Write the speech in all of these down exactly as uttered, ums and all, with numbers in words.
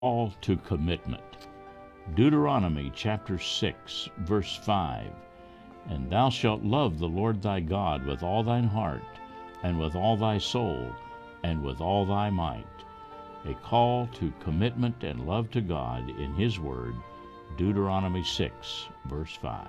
Call to commitment. Deuteronomy chapter six, verse five. And thou shalt love the Lord thy God with all thine heart, and with all thy soul, and with all thy might. A call to commitment and love to God in His Word, Deuteronomy six, verse five.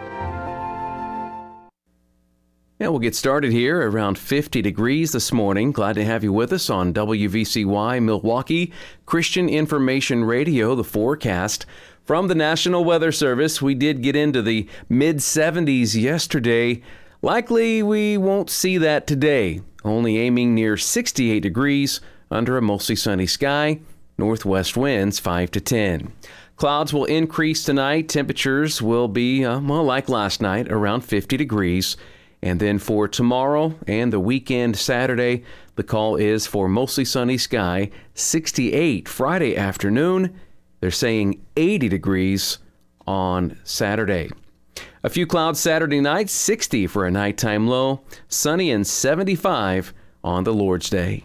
And we'll get started here around fifty degrees this morning. Glad to have you with us on W V C Y Milwaukee Christian Information Radio, the forecast. From the National Weather Service, we did get into the mid seventies yesterday. Likely we won't see that today. Only aiming near sixty-eight degrees under a mostly sunny sky. Northwest winds five to ten. Clouds will increase tonight. Temperatures will be, uh, well, like last night, around fifty degrees. And then for tomorrow and the weekend Saturday, the call is for mostly sunny sky, sixty-eight Friday afternoon. They're saying eighty degrees on Saturday. A few clouds Saturday night, sixty for a nighttime low, sunny and seventy-five on the Lord's Day.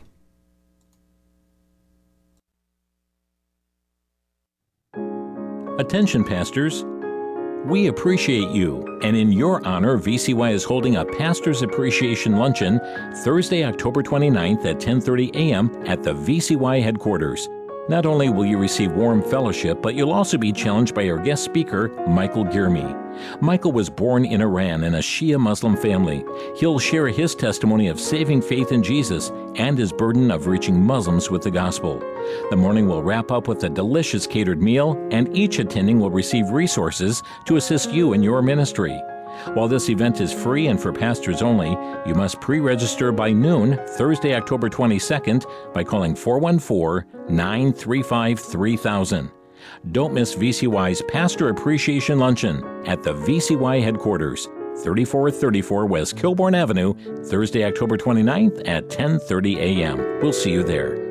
Attention, pastors. We appreciate you, and in your honor, V C Y is holding a Pastor's Appreciation Luncheon Thursday, October twenty-ninth at ten thirty a.m. at the V C Y headquarters. Not only will you receive warm fellowship, but you'll also be challenged by our guest speaker, Michael Girmi. Michael was born in Iran in a Shia Muslim family. He'll share his testimony of saving faith in Jesus and his burden of reaching Muslims with the gospel. The morning will wrap up with a delicious catered meal, and each attending will receive resources to assist you in your ministry. While this event is free and for pastors only, you must pre-register by noon Thursday, October twenty-second by calling four one four, nine three five, three thousand. Don't miss V C Y's Pastor Appreciation Luncheon at the V C Y headquarters, thirty-four thirty-four West Kilbourne Avenue, Thursday, October twenty-ninth at ten thirty a.m. We'll see you there.